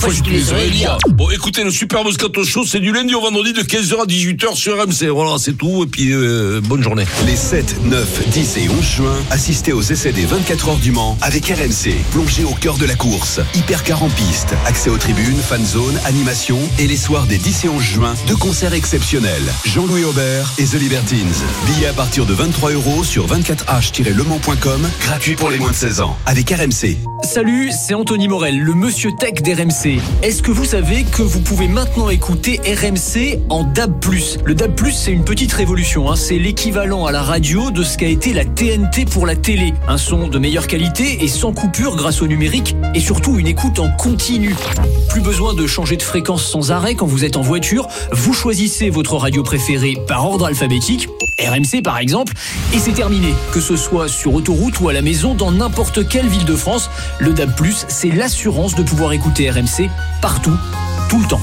Parce qu'il les aurait dit. Bon, écoutez, le Super Moscato Show, c'est du lundi au vendredi de 15h à 18h sur RMC. Voilà, c'est tout. Et puis, bonne journée. Les 7, 9, 10 et 11 juin, assistez aux essais des 24 heures du Mans avec RMC. Plongez au cœur de la course. Hypercar en piste, accès aux tribunes, fan zone, animation et les soirs des 10 et 11 juin, deux concerts exceptionnels. Jean-Louis Aubert et The Libertines. Billets à partir de 23 € sur 24h-lemans.com, gratuit pour les moins de 16 ans. Avec RMC. Salut, c'est Anthony Morel, le monsieur tech d'RMC. Est-ce que vous savez que vous pouvez maintenant écouter RMC en DAB+. Le DAB+, c'est une petite révolution, c'est l'équivalent à la radio de ce qu'a été la TNT pour la télé. Un son de meilleure qualité et sans coupure grâce au numérique et surtout une écoute en continu. Plus besoin de changer de fréquence sans arrêt quand vous êtes en voiture. Vous choisissez votre radio préférée par ordre alphabétique, RMC par exemple, et c'est terminé. Que ce soit sur autoroute ou à la maison, dans n'importe quelle ville de France, le DAB+, c'est l'assurance de pouvoir écouter RMC partout, tout le temps.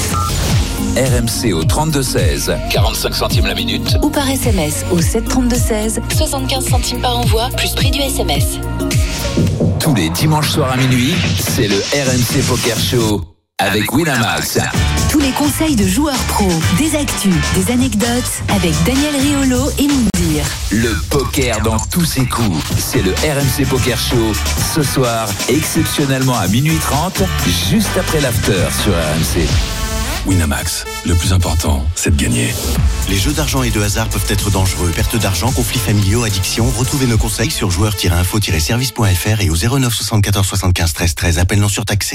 RMC au 32-16, 45 centimes la minute. Ou par SMS au 732-16, 75 centimes par envoi, plus prix du SMS. Tous les dimanches soirs à minuit, c'est le RMC Poker Show avec Winamax. Tous les conseils de joueurs pros, des actus, des anecdotes avec Daniel Riolo et Moundir. Le poker dans tous ses coups, c'est le RMC Poker Show. Ce soir, exceptionnellement à minuit 30, juste après l'after sur RMC. Winamax, le plus important, c'est de gagner. Les jeux d'argent et de hasard peuvent être dangereux. Perte d'argent, conflits familiaux, addiction. Retrouvez nos conseils sur joueurs-info-service.fr et au 09 74 75 13 13. Appel non surtaxé.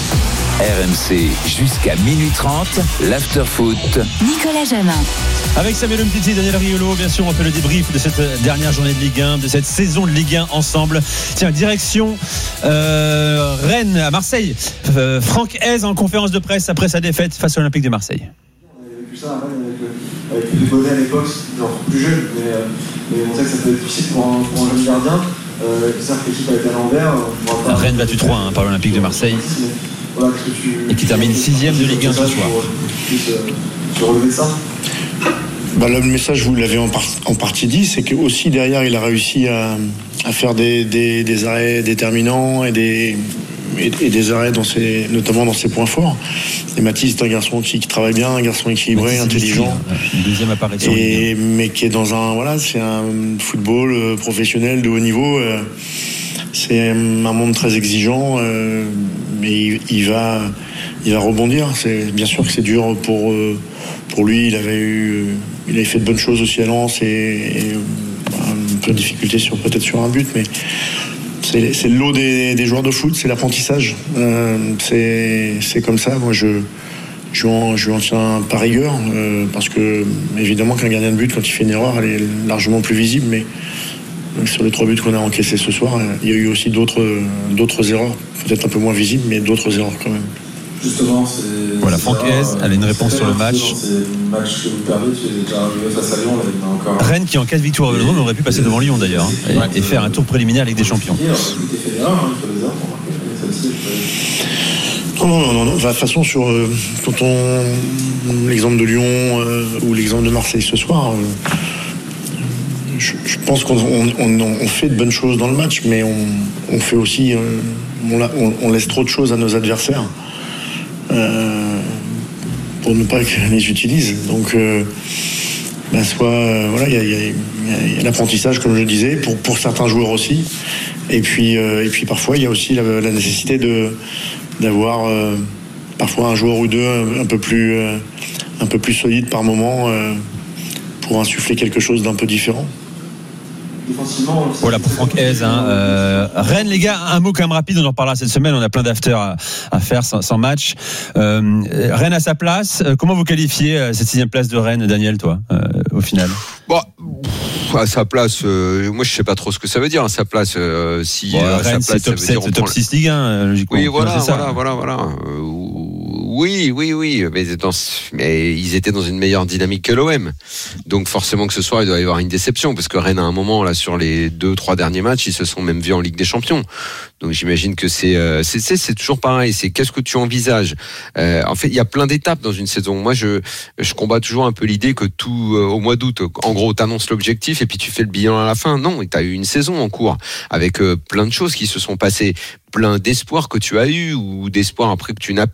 RMC, jusqu'à minuit 30, l'after foot. Nicolas Jamin. Avec Samuel Umtiti et Daniel Riolo, bien sûr, on fait le débrief de cette dernière journée de Ligue 1, de cette saison de Ligue 1 ensemble. Tiens, direction Rennes à Marseille. Franck Hez en conférence de presse après sa défaite face à l'Olympique de Marseille. On avait vécu ça avec les Bonnet à l'époque, genre plus jeune, mais on sait que ça peut être difficile pour un jeune gardien. Ils savent que l'équipe a été à l'envers. Rennes battu 3 par l'Olympique de Marseille. Voilà, et qui termine 6e de Ligue 1 ce soir. Tu relever ça le message, vous l'avez en partie dit, c'est que aussi derrière il a réussi à faire des arrêts déterminants et des arrêts notamment dans ses points forts. Et Mathis est un garçon qui travaille bien, un garçon équilibré, intelligent. Deuxième apparition. Mais qui est dans c'est un football professionnel de haut niveau. C'est un monde très exigeant, mais il va rebondir. C'est bien sûr que c'est dur pour lui. Il avait fait de bonnes choses aussi à Lens et un peu de difficulté peut-être sur un but, mais c'est le lot des joueurs de foot, c'est l'apprentissage. C'est comme ça. Moi, je en tiens par rigueur, parce que évidemment qu'un gardien de but, quand il fait une erreur, elle est largement plus visible, mais sur les 3 buts qu'on a encaissés ce soir, il y a eu aussi d'autres erreurs, peut-être un peu moins visibles, mais d'autres erreurs quand même. Justement, voilà, Franck Hez, elle a une réponse sur le match. C'est le match que vous perdez, tu es déjà arrivé face à Lyon, là, il y a encore. Rennes qui en cas de victoire au Vélodrome aurait pu passer devant Lyon d'ailleurs, et faire un tour préliminaire avec des champions. Il fait des erreurs, il faut des erreurs pour marquer. Non. De toute façon, quand l'exemple de Lyon ou l'exemple de Marseille ce soir, je pense qu'on fait de bonnes choses dans le match, mais on fait aussi, on laisse trop de choses à nos adversaires pour ne pas qu'ils les utilisent. Donc, il y a l'apprentissage, comme je le disais, pour certains joueurs aussi. Et puis parfois, il y a aussi la nécessité d'avoir parfois un joueur ou deux un peu plus solide par moment pour insuffler quelque chose d'un peu différent. Voilà pour Franck Hez. Rennes, les gars, un mot quand même rapide, on en reparlera cette semaine, on a plein d'after à faire sans match. Rennes à sa place, comment vous qualifiez cette 6e place de Rennes, Daniel, toi, au final? À sa place, moi je sais pas trop ce que ça veut dire, à sa place. Rennes, c'est top 7, top 6 Ligue 1, logiquement. Oui, voilà. Oui, mais ils étaient dans une meilleure dynamique que l'OM. Donc forcément que ce soir, il doit y avoir une déception, parce que Rennes, à un moment, là, sur les 2-3 derniers matchs, ils se sont même vus en Ligue des Champions. Donc j'imagine que c'est toujours pareil. C'est qu'est-ce que tu envisages. En fait, il y a plein d'étapes dans une saison. Moi, je combats toujours un peu l'idée que tout au mois d'août, en gros, t'annonces l'objectif et puis tu fais le bilan à la fin. Non, t'as eu une saison en cours avec plein de choses qui se sont passées, plein d'espoirs que tu as eu ou d'espoirs après que tu n'as